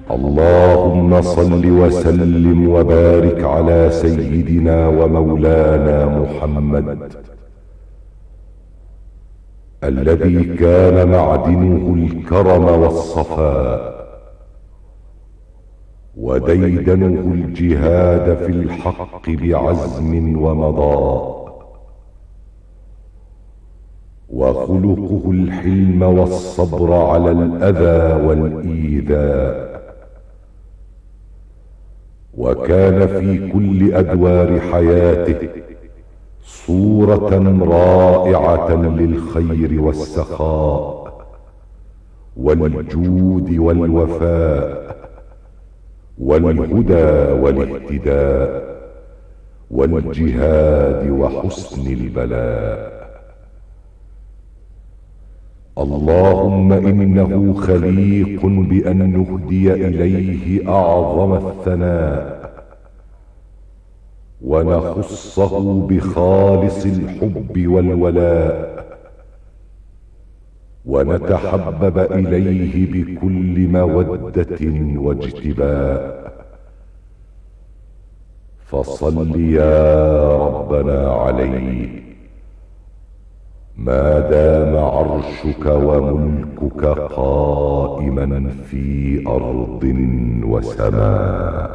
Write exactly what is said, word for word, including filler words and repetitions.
اللهم صل وسلم وبارك على سيدنا ومولانا محمد الذي كان معدنه الكرم والصفاء وديدنه الجهاد في الحق بعزم ومضاء، وخلقه الحلم والصبر على الأذى والإيذاء، وكان في كل أدوار حياته صورة رائعة للخير والسخاء والجود والوفاء والهدى والاهتداء والجهاد وحسن البلاء. اللهم إنه خليق بأن نهدي إليه أعظم الثناء ونخصه بخالص الحب والولاء، ونتحبب إليه بكل مودة واجتباء. فصل يا ربنا عليه ما دام عرشك وملكك قائما في أرض وسماء.